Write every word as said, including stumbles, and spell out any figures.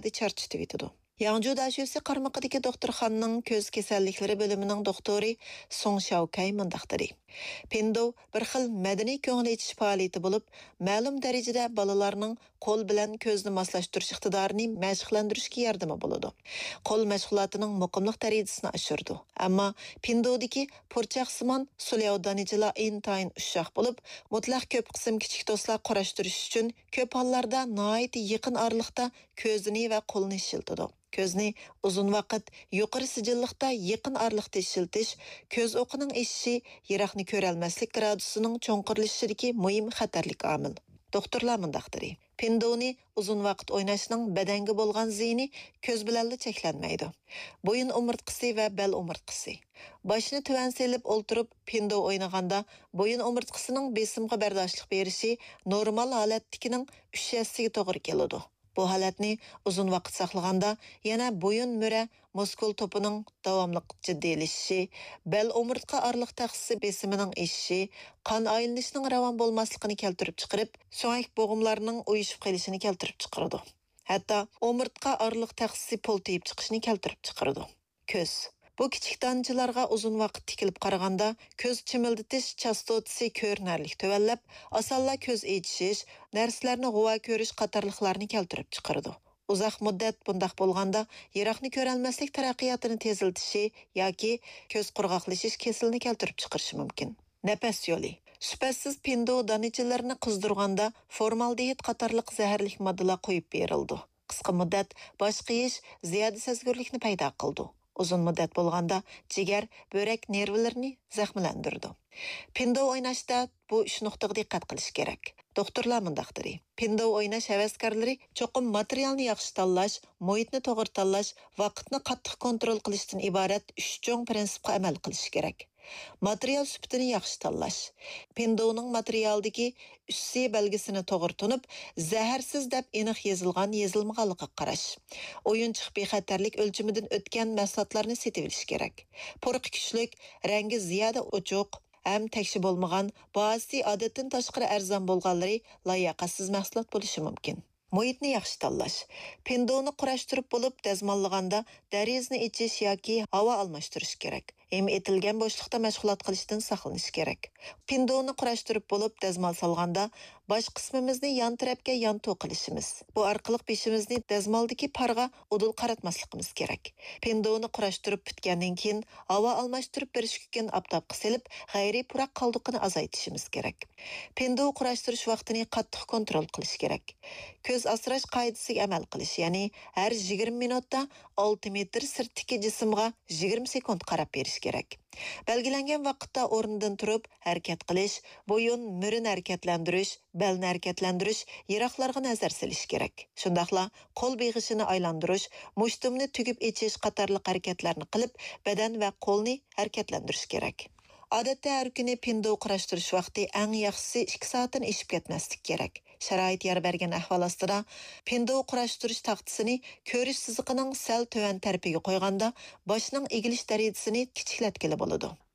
tezlarda charchitib etadi. Yangju Dashyosi qarmaqidagi doktorxonaning ko'z kasalliklari bo'limining doktori Song Shaokay mundaq dedi. Pindo bir xil madaniy ko'ngil echish faoliyati bo'lib, ma'lum darajada bolalarning qo'l bilan ko'zni moslashtirish iqtidorini mashqlantirishga yordami bo'ladi. Qo'l mashg'ulotining muqimlik darajasini oshirdi. Ammo Pindodagi purchaqsimon sulyavdanichilar intayin ushoq bo'lib, mutlaq ko'p qism kichik do'stlar qarashtirish uchun ko'p hollarda nihoyat yaqin oraliqda ko'zini va qo'lni shiltadi. Ko'zni uzun vaqt yuqori sijilliqda yaqin oraliqda shiltish ko'z o'qining eshishi, yiroqni ko'ra olmaslik gradusының cho'nqirlashishidagi muhim xatarlik omil. Doktorlar mundaq dedi. Pindoni uzun vaqt o'ynashning badanga bo'lgan ziyni ko'z bilan cheklanmaydi. Bo'yin umurtqisi va bel umurtqisi. Boshni tuvan selib o'ltirib pindo o'ynaganda bo'yin umurtqisining besimga bardoshlik berishi normal holatdagining uch yassiga to'g'ri keladi. Bu holatni uzun vaqt saqlaganda yana bo'yin mura muskul to'pining davomli jiddiylashishi, bel umurtqa oraliq taqsisi besimining eshishi, qon aylanishining ravon bo'lmasligini keltirib chiqarib, so'ngak bo'g'imlarning uyushib qolishini keltirib chiqaradi. Hatto umurtqa oraliq taqsisi poltayib chiqishini keltirib chiqaradi. Ko'z bu kichik donchalarga uzun vaqt tikilib qaraganda ko'z chimilditish chastotasi ko'rinarli tuvallab, osonla ko'z echishish, narsalarni g'uva ko'rish qatorliqlarni keltirib chiqaradi. Uzoq muddat bundaq bo'lganda yiroqni ko'ra olmaslik taraqqiyotini teziltishi yoki ko'z qurg'oqlashish kasalini keltirib chiqarishi mumkin. Nafas yo'li Shubhasiz pindo donichilarini qizdirganda formaldehid qatorliq zaharli moddalar qo'yib berildi. Qisqa muddat bosh qiyish ziyoda sezgurlikni paydo qildi. Uzun muddat bo'lganda jigar, börak nervlarini zaxmlandirdi. Pindo o'ynashda bu uch nuqtaga diqqat qilish kerak. Doktorlar mundaq dedi. Pindo o'ynash havaskorlari cho'qim materialni yaxshi tanlash, muhitni to'g'ri tanlash, vaqtni qattiq kontrol qilishdan iborat uch cho'ng prinsipga amal qilish kerak. Material sifatini yaxshi tanlash. Pindoning materialdagi uch belgisini to'g'ri tunib, zaharsiz deb aniq yozilgan yozilmaganligiga qarash. O'yinchiq bexatarlik o'lchamidan o'tgan mahsulotlarni setib olish kerak. Purqi kuchlik, rangi ziyoda ochiq, ham tekshi bo'lmagan, bahasi odatdan tashqari arzon bo'lganlari layoqatsiz mahsulot bo'lishi mumkin. Muhitni yaxshi tanlash. Pindoni qurashtirib bo'lib dazmollaganda darizni ichish yoki havo almashtirish kerak. Hem etilgan bo'shliqda mashg'ulot qilishdan saqlanish kerak. Pindoni qurashtirib bo'lib dazmol solganda bosh qismimizni yon tarafga yon to'qilishimiz. Bu orqali beshimizni dazmoldagi parga udul qaratmasligimiz kerak. Pindoni qurashtirib bitgandan keyin havo almashtirib berish uchun aptopga selib, g'ayriy puroq qoldiqini azaytishimiz kerak. Pindo qurashtirish vaqtini qattiq kontrol qilish kerak. Ko'z asrash qoidasiga amal qilish, ya'ni har yigirma minutda olti metr sirtdagi jismga yigirma sekund qarab berish kerak. Belgilangan vaqtda o'rnidan turib harakat qilish, bo'yin murin harakatlantirish, belni harakatlantirish, yiroqlarga nazar silish kerak. Shundaqla qo'l beg'ishini aylantirish, mushtumni tugib echish qatorli harakatlarni qilib, badan va qo'lni harakatlantirish kerak. Odatda har kuni pindo qurashtirish vaqti eng yaxshisi ikki soatdan eshib ketmaslik kerak. Sharoit yer bergan ahvol ostida pindo qurashtirish taxtasini ko'rish siziqining sal tuvan tarafiga qo'yganda boshning egilish darajasini kichiklatgili bo'ladi.